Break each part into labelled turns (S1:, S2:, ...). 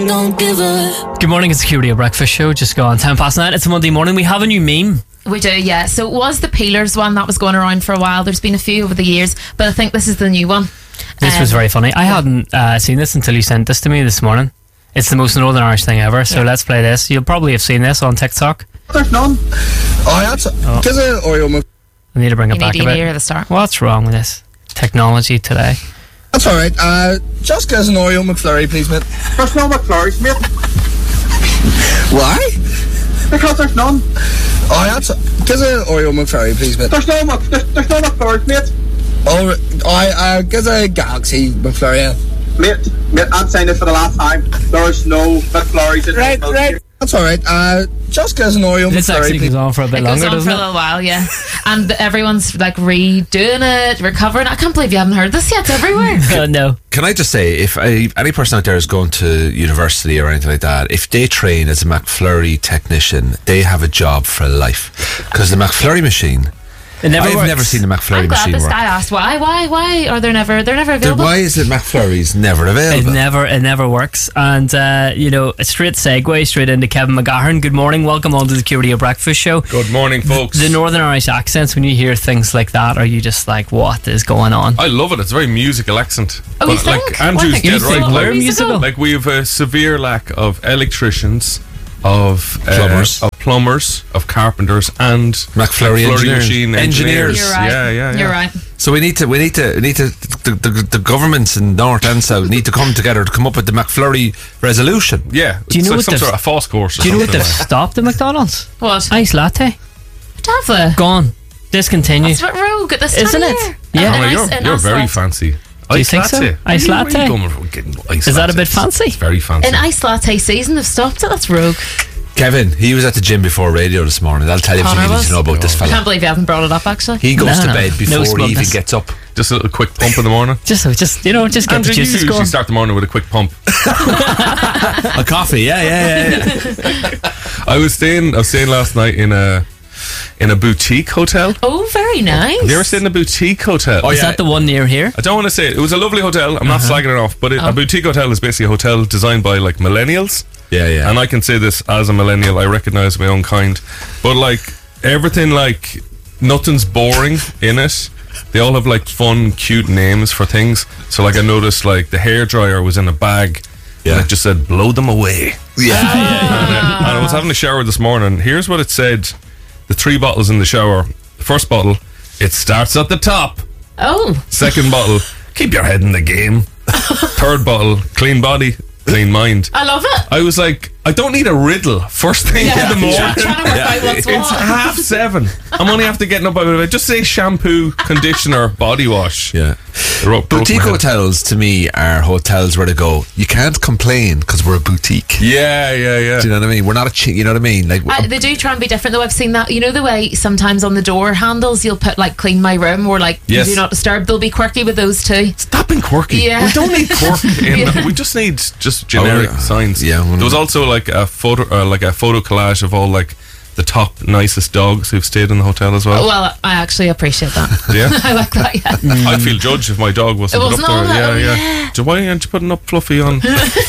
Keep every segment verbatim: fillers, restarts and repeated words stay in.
S1: don't give up.
S2: Good morning, it's the Security Breakfast Show. Just gone ten past nine. It's a Monday morning. We have a new meme.
S3: We do, yeah. So it was the Peelers one that was going around for a while. There's been a few over the years, but I think this is the new one.
S2: This um, was very funny. I hadn't uh, seen this until you sent this to me this morning. It's the most Northern Irish thing ever. So yeah. Let's play this. You'll probably have seen this on TikTok.
S4: There's none. Oh, that's
S2: oh.
S4: Because of Oreo.
S2: I need to bring
S3: you
S2: it back
S3: need
S2: a bit.
S3: Hear the start.
S2: What's wrong with this technology today?
S4: That's all right. Uh, just get us an Oreo McFlurry, please, mate. There's no McFlurries, mate. Why? Because there's none. Oh, that's get us an Oreo McFlurry, please, mate. There's no Mc, there's, there's no McFlurries, mate. Oh, I uh, get a Galaxy McFlurry. Mate, mate, I'm saying this for the last time. There's no McFlurries in right, the right. That's all right. Uh, just get us an Oreo
S2: this
S4: McFlurry.
S2: This actually goes on for a bit
S3: it
S2: longer,
S3: goes on
S2: doesn't
S3: for
S2: it?
S3: a little while, yeah. And everyone's like redoing it, recovering. I can't believe you haven't heard this yet. It's everywhere.
S2: uh, no.
S5: Can I just say, if I, any person out there is going to university or anything like that, if they train as a McFlurry technician, they have a job for life. Because the McFlurry machine,
S2: it never
S5: I've
S2: works.
S5: never seen a McFlurry
S3: I'm glad
S5: machine
S3: this
S5: work.
S3: guy asked why, why, why are they never? They're never available.
S5: Why is it McFlurry's never
S2: It
S5: available?
S2: never, it never works. And uh, you know, a straight segue straight into Kevin McGahern. Good morning, welcome on to the Security Breakfast Show.
S6: Good morning, folks.
S2: The, the Northern Irish accents. When you hear things like that, are you just like, what is going on?
S6: I love it. It's a very musical accent.
S3: Oh,
S6: but
S3: you think?
S6: like Andrew's
S3: What?
S6: dead
S2: You think
S6: right.
S2: we're
S6: Like,
S2: musical?
S6: like we have a severe lack of electricians, of uh,
S5: Plumbers.
S6: of plumbers, of carpenters, and
S5: McFlurry engineers.
S6: machine
S5: Engineers.
S6: engineers.
S3: You're right.
S6: Yeah, yeah, yeah.
S3: You're right.
S5: So we need to, we need to, we need to. The, the, the governments in North and South need to come together to come up with the McFlurry resolution.
S6: Yeah.
S2: Do you
S6: it's
S2: know
S6: like
S2: what
S6: some
S2: they've-
S6: sort of false course? Or
S2: Do you know what
S6: something
S2: they've
S6: like.
S2: stopped at McDonald's?
S3: What?
S2: Ice latte.
S3: Have they?
S2: Gone. Discontinued.
S3: That's a bit rogue at this
S2: Isn't
S3: time
S2: it?
S3: of year.
S2: Yeah.
S3: An
S6: Oh,
S3: ice-
S6: you're
S3: an
S6: you're
S3: ice
S6: very
S3: latte.
S6: fancy.
S2: Do you
S6: Ice
S2: think so?
S6: latte.
S2: Ice
S6: Where are you
S2: latte?
S6: going with getting ice
S2: Is that a
S6: latte?
S2: bit fancy?
S6: It's very fancy.
S3: An ice latte season, they've stopped it. That's rogue.
S5: Kevin, he was at the gym before radio this morning. I'll tell you
S3: Connor
S5: everything you need
S3: was?
S5: to know about this
S3: I
S5: fella.
S3: can't believe you haven't brought it up, actually.
S5: He goes
S2: No,
S5: to
S2: no.
S5: bed
S2: No
S5: before he even
S2: smugness.
S5: gets up.
S6: Just a little quick pump in the morning.
S2: Just, just you know, just get
S6: Andrew,
S2: the
S6: you
S2: juices
S6: usually
S2: going.
S6: start the morning with a quick pump.
S5: A coffee, yeah, yeah, yeah.
S6: I was staying. I was staying last night in a in a boutique hotel.
S3: Oh, very nice.
S6: Have you ever stayed in a boutique hotel?
S5: Oh,
S2: Is
S5: yeah.
S2: that the one near here?
S6: I don't want to say it. It was a lovely hotel. I'm not slagging it off, but it,
S3: Oh.
S6: a boutique hotel is basically a hotel designed by like millennials.
S5: Yeah, yeah.
S6: And I can say this as a millennial. I recognise my own kind. But like everything, like nothing's boring in it. They all have like fun, cute names for things. So like I noticed like the hairdryer was in a bag.
S5: Yeah.
S6: And it just said blow them away.
S5: yeah, yeah.
S6: And, uh, and I was having a shower this morning. Here's what it said. The three bottles in the shower. The first bottle, it starts at the top.
S3: Oh.
S6: Second bottle, keep your head in the game. Third bottle, clean body, clean mind.
S3: I love it.
S6: I was like, I don't need a riddle first thing
S3: Yeah.
S6: in the
S3: Yeah.
S6: morning.
S3: Trying to work out what's
S6: It's
S3: what.
S6: half seven. I'm only after getting up out of bed. Just say shampoo, conditioner, body wash.
S5: Yeah.
S6: Ro- broke
S5: Boutique
S6: my head.
S5: hotels to me are hotels where to go. You can't complain because we're a boutique.
S6: Yeah, yeah, yeah.
S5: Do you know what I mean? We're not a chi- you know what I mean? Like
S3: I, they do try and be different, though. I've seen that. You know the way sometimes on the door handles you'll put like "clean my room" or like
S6: Yes.
S3: "do not disturb." They'll be quirky with those too.
S6: Stop being quirky.
S3: Yeah.
S6: We don't need quirk. In,
S3: Yeah.
S6: We just need just generic
S5: Oh, yeah.
S6: signs.
S5: Yeah, well,
S6: there was also like a photo, uh, like a photo collage of all like the top nicest dogs who've stayed in the hotel as well.
S3: Well, I actually appreciate that.
S6: Yeah.
S3: I like that. Yeah.
S6: I'd feel judged if my dog wasn't
S3: It
S6: put
S3: wasn't
S6: up
S3: on
S6: there.
S3: that,
S6: Yeah,
S3: oh,
S6: yeah.
S3: yeah.
S6: So why aren't you putting up Fluffy on?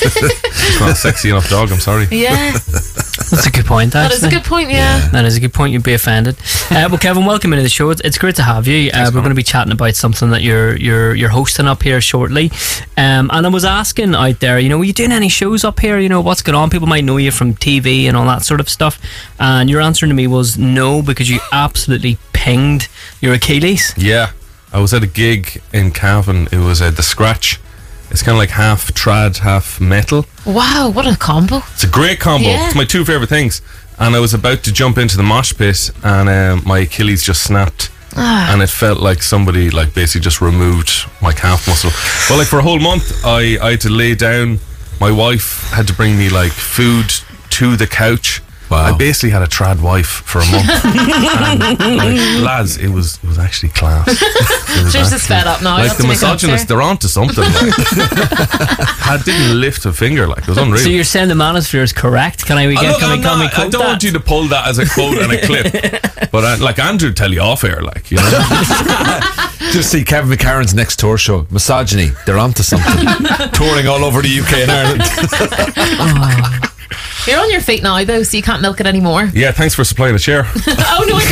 S6: It's not a sexy enough dog. I'm sorry.
S3: Yeah,
S2: That's a good point.
S3: that is a
S2: actually.
S3: good point. Yeah.
S2: That is a good point. You'd be offended. Uh, well, Kevin, welcome into the show. It's, it's great to have you. Uh, we're going to be chatting about something that you're you're you're hosting up here shortly. Um, and I was asking out there, you know, are you doing any shows up here? You know, what's going on? People might know you from T V and all that sort of stuff. And your answer to me was no, because you absolutely pinged your Achilles.
S6: Yeah, I was at a gig in Cavan. It was uh, the Scratch. It's kind of like half trad, half metal.
S3: Wow, what a combo!
S6: It's a great combo.
S3: Yeah.
S6: It's my two favourite things. And I was about to jump into the mosh pit, and um, my Achilles just snapped.
S3: Ah.
S6: And it felt like somebody like basically just removed my calf muscle. But like for a whole month, I, I had to lay down. My wife had to bring me like food to the couch.
S5: Wow.
S6: I basically had a trad wife for a month. And, like, lads, it was it was actually class. It was
S3: She's just fed up now.
S6: Like the misogynists, they're onto something. Like. I didn't lift a finger. Like it was unreal.
S2: So you're saying the manosphere is correct? Can I we
S6: Oh,
S2: get?
S6: look,
S2: Can we,
S6: I'm
S2: can we
S6: not- I
S2: quote
S6: don't
S2: that?
S6: want you to pull that as a quote and a clip. But uh, like Andrew tell you off air, like you know.
S5: Just see Kevin McCarran's next tour show. Misogyny. They're onto something. Touring all over the U K and Ireland.
S3: You're on your feet now, though, so you can't milk it anymore.
S6: Yeah, thanks for supplying a chair.
S3: Oh, no,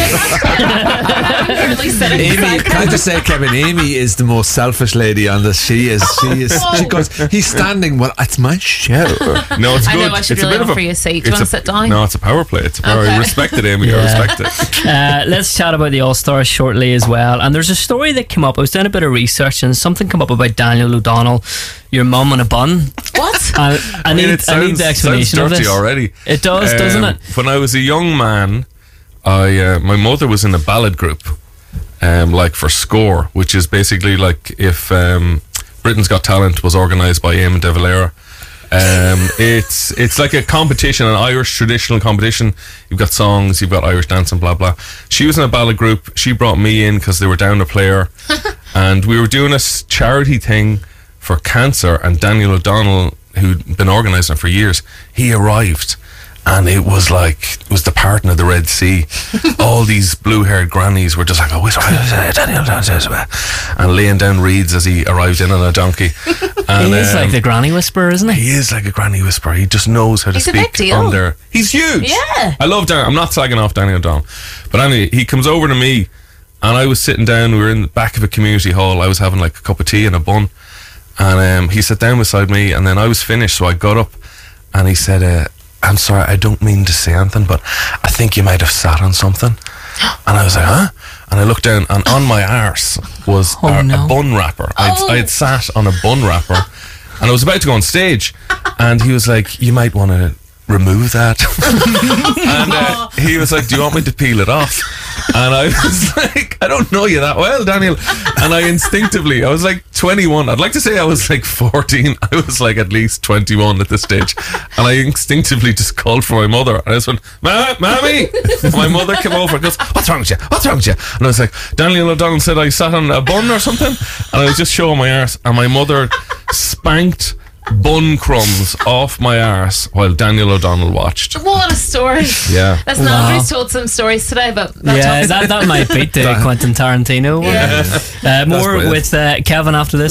S3: I didn't. I'm really sitting
S5: Amy,
S3: beside
S5: can I
S3: her.
S5: just say, Kevin, Amy is the most selfish lady on this. She is. She is. She goes, he's standing. Well, it's my show.
S6: No, it's
S3: I
S6: good.
S3: know, I should
S6: it's
S3: really
S6: a bit of
S3: offer
S6: a,
S3: you a seat. Do you
S6: it's
S3: want to sit down?
S6: No, it's a power play. It's a power.
S3: Okay.
S6: I respect it, Amy. I
S2: Yeah.
S6: respect it.
S2: Uh, let's chat about the All Stars shortly as well. And there's a story that came up. I was doing a bit of research, and something came up about Daniel O'Donnell, your mum on a bun.
S3: What?
S2: I, I need,
S6: mean,
S2: I,
S6: it sounds,
S2: need the explanation
S6: sounds
S2: of
S6: dirty
S2: this.
S6: already.
S2: It does, doesn't
S6: Um,
S2: it?
S6: When I was a young man, I uh, my mother was in a ballad group, um, like for Score, which is basically like if um, Britain's Got Talent was organised by Eamon de Valera. Um, it's it's like a competition, an Irish traditional competition. You've got songs, you've got Irish dancing, blah blah. She was in a ballad group. She brought me in because they were down a player, and we were doing a s- charity thing for cancer. And Daniel O'Donnell, who'd been organising it for years, he arrived. And it was like, it was the parting of the Red Sea. All these blue-haired grannies were just like, oh, whisper, Daniel, and laying down reeds as he arrived in on a donkey. And,
S2: He is
S6: um,
S2: like the granny whisperer, isn't he?
S6: he is like a granny whisperer. He just knows how to
S3: He's a big
S6: speak
S3: deal.
S6: on there. He's huge.
S3: Yeah.
S6: I love Dan. I'm not slagging off Danny O'Donnell. But anyway, he comes over to me, and I was sitting down. We were in the back of a community hall. I was having like a cup of tea and a bun. And um, he sat down beside me, and then I was finished, so I got up, and he said, uh, I'm sorry, I don't mean to say anything, but I think you might have sat on something. And I was like, huh? And I looked down, and on my arse was
S2: Oh,
S6: a,
S2: no.
S6: a bun wrapper. I'd,
S3: Oh.
S6: I had sat on a bun wrapper, and I was about to go on stage, and he was like, you might want to remove that. And uh, he was like, do you want me to peel it off? And I was like, I don't know you that well, Daniel. And I instinctively, I was like twenty-one. I'd like to say I was like fourteen. I was like at least twenty-one at this stage. And I instinctively just called for my mother. And I just went, Ma- Mammy! My mother came over and goes, what's wrong with you? What's wrong with you? And I was like, Daniel O'Donnell said I sat on a bun or something. And I was just showing my arse. And my mother spanked bun crumbs off my arse while Daniel O'Donnell watched.
S3: What a story.
S6: Yeah.
S3: Listen,
S2: Wow.
S3: Andrew's told some stories today, but that
S2: Yeah,
S3: talks
S2: that, that might beat the Quentin Tarantino one.
S3: Yeah.
S2: Uh, more
S5: brilliant.
S2: with uh, Kevin after this.